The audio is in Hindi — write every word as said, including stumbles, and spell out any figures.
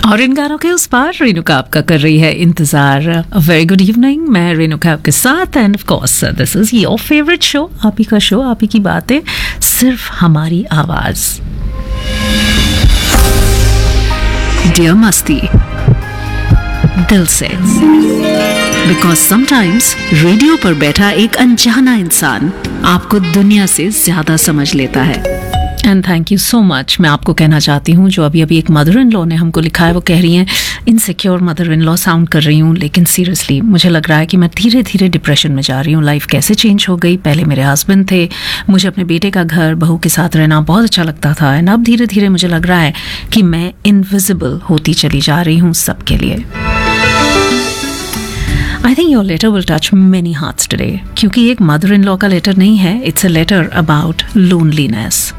और इन गानों के उस पार रेणुका आपका कर रही है इंतजार। वेरी गुड इवनिंग, मैं रेणुका आपके साथ end of course this is your favourite show, आप ही का शो, आप ही की बातें, सिर्फ हमारी आवाज। डियर मस्ती, दिल से, बिकॉज समटाइम्स रेडियो पर बैठा एक अनजाना इंसान आपको दुनिया से ज्यादा समझ लेता है। And thank you so much. मैं आपको कहना चाहती हूँ, जो अभी अभी एक मदर इन लॉ ने हमको लिखा है, वो कह रही हैं insecure mother in law sound कर रही हूँ, लेकिन सीरियसली मुझे लग रहा है कि मैं धीरे धीरे डिप्रेशन में जा रही हूँ। लाइफ कैसे चेंज हो गई। पहले मेरे हस्बैंड थे, मुझे अपने बेटे का घर, बहू के साथ रहना बहुत अच्छा लगता था, एंड अब धीरे धीरे मुझे लग रहा है कि मैं इनविजिबल होती चली जा रही हूँ सबके लिए। I think your letter will touch many hearts today, क्योंकि एक मदर इन लॉ का लेटर नहीं है, it's a letter about loneliness.